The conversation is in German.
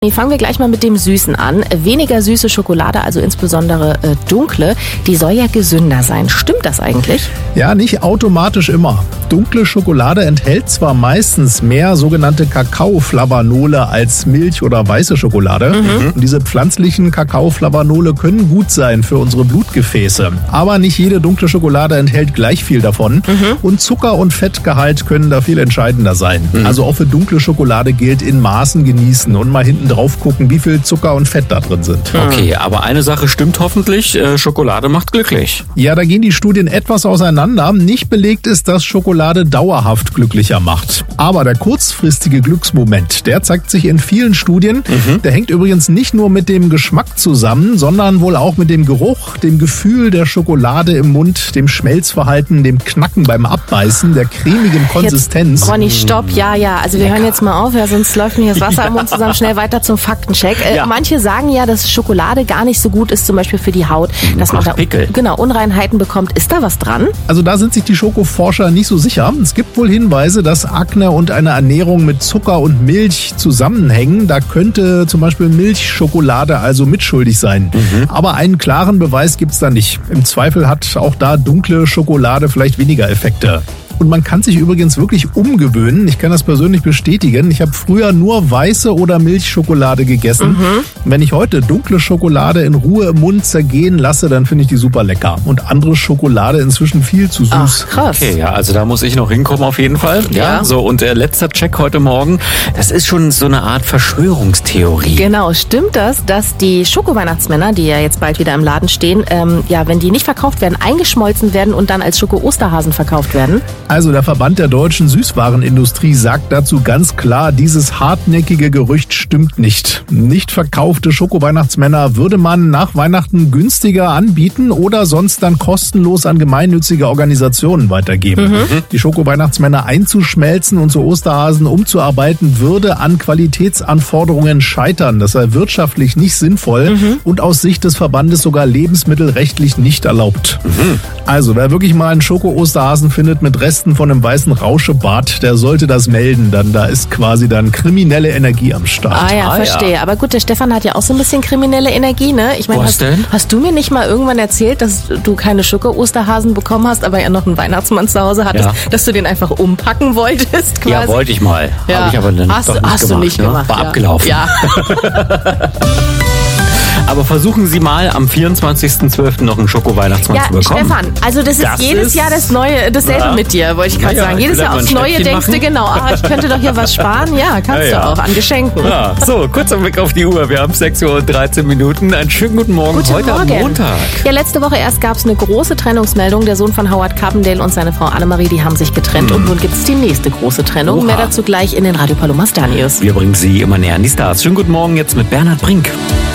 Fangen wir gleich mal mit dem Süßen an. Weniger süße Schokolade, also insbesondere dunkle, die soll ja gesünder sein. Stimmt das eigentlich? Ja, nicht automatisch immer. Dunkle Schokolade enthält zwar meistens mehr sogenannte Kakaoflavanole als Milch oder weiße Schokolade. Und diese pflanzlichen Kakaoflavanole können gut sein für unsere Blutgefäße. Aber nicht jede dunkle Schokolade enthält gleich viel davon. Und Zucker- und Fettgehalt können da viel entscheidender sein. Also auch für dunkle Schokolade gilt in Maßen genießen und mal hinten drauf gucken, wie viel Zucker und Fett da drin sind. Okay, aber eine Sache stimmt hoffentlich, Schokolade macht glücklich. Ja, da gehen die Studien etwas auseinander. Nicht belegt ist, dass Schokolade dauerhaft glücklicher macht. Aber der kurzfristige Glücksmoment, der zeigt sich in vielen Studien. Der hängt übrigens nicht nur mit dem Geschmack zusammen, sondern wohl auch mit dem Geruch, dem Gefühl der Schokolade im Mund, dem Schmelzverhalten, dem Knacken beim Abbeißen, der cremigen Konsistenz. Jetzt, Ronny, stopp, ja. Also wir hören jetzt mal auf, sonst läuft mir das Wasser im Mund zusammen. Schnell weiter zum Faktencheck. Manche sagen ja, dass Schokolade gar nicht so gut ist, zum Beispiel für die Haut, dass man da Pickel. Unreinheiten bekommt. Ist da was dran? Also da sind sich die Schokoforscher nicht so sicher. Es gibt wohl Hinweise, dass Akne und eine Ernährung mit Zucker und Milch zusammenhängen. Da könnte zum Beispiel Milchschokolade also mitschuldig sein. Aber einen klaren Beweis gibt's da nicht. Im Zweifel hat auch da dunkle Schokolade vielleicht weniger Effekte. Und man kann sich übrigens wirklich umgewöhnen. Ich kann das persönlich bestätigen. Ich habe früher nur weiße oder Milchschokolade gegessen. Wenn ich heute dunkle Schokolade in Ruhe im Mund zergehen lasse, dann finde ich die super lecker. Und andere Schokolade inzwischen viel zu süß. Ach, krass. Okay, ja, also da muss ich noch hinkommen auf jeden Fall. Ja. So, und der letzte Check heute Morgen, das ist schon so eine Art Verschwörungstheorie. Genau, stimmt das, dass die Schoko-Weihnachtsmänner, die ja jetzt bald wieder im Laden stehen, wenn die nicht verkauft werden, eingeschmolzen werden und dann als Schoko-Osterhasen verkauft werden? Also der Verband der deutschen Süßwarenindustrie sagt dazu ganz klar, dieses hartnäckige Gerücht stimmt nicht. Nicht verkaufte Schoko-Weihnachtsmänner würde man nach Weihnachten günstiger anbieten oder sonst dann kostenlos an gemeinnützige Organisationen weitergeben. Die Schoko-Weihnachtsmänner einzuschmelzen und zu Osterhasen umzuarbeiten, würde an Qualitätsanforderungen scheitern. Das sei wirtschaftlich nicht sinnvoll und aus Sicht des Verbandes sogar lebensmittelrechtlich nicht erlaubt. Also wer wirklich mal einen Schoko-Osterhasen findet mit Resten von einem weißen Rauschebart, der sollte das melden. Da ist quasi dann kriminelle Energie am Start. Verstehe. Aber gut, der Stefan hat ja auch so ein bisschen kriminelle Energie, ne? Ich meine, hast du mir nicht mal irgendwann erzählt, dass du keine Schoko-Osterhasen bekommen hast, aber ja noch einen Weihnachtsmann zu Hause hattest, dass du den einfach umpacken wolltest quasi? Ja, wollte ich mal. Ja. Habe ich aber dann Hast du nicht gemacht. War abgelaufen. Ja. Aber versuchen Sie mal am 24.12. noch einen Schoko-Weihnachtsmann zu bekommen. Stefan, also das ist jedes Jahr dasselbe mit dir, wollte ich gerade sagen. Jedes Jahr aufs Neue denkst du, ich könnte doch hier was sparen. Ja, kannst du auch, an Geschenken. Ja. So, kurzer Blick auf die Uhr. Wir haben 6:13 Uhr. Einen schönen guten Morgen. Heute am Montag. Ja, letzte Woche erst gab es eine große Trennungsmeldung. Der Sohn von Howard Carpendale und seine Frau Annemarie, die haben sich getrennt. Und nun gibt es die nächste große Trennung. Mehr dazu gleich in den Radio Paloma Star News. Wir bringen Sie immer näher an die Stars. Schönen guten Morgen jetzt mit Bernhard Brink.